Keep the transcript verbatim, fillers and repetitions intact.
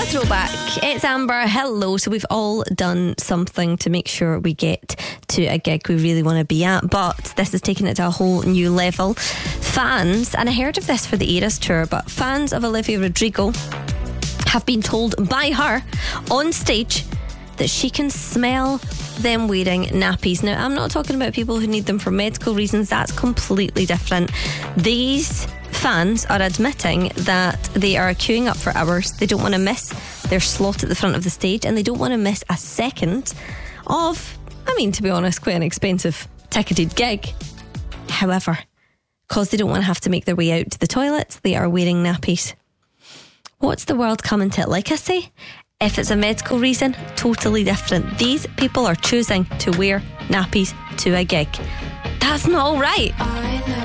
throwback. It's Amber. Hello. So we've all done something to make sure we get to a gig we really want to be at, but this is taking it to a whole new level. Fans, and I heard of this for the Eras tour, but fans of Olivia Rodrigo have been told by her on stage that she can smell them wearing nappies. Now, I'm not talking about people who need them for medical reasons. That's completely different. These fans are admitting that they are queuing up for hours. They don't want to miss their slot at the front of the stage, and they don't want to miss a second of, I mean, to be honest, quite an expensive ticketed gig. However, because they don't want to have to make their way out to the toilets, they are wearing nappies. What's the world coming to? Like I say, if it's a medical reason, totally different. These people are choosing to wear nappies to a gig. That's not all right.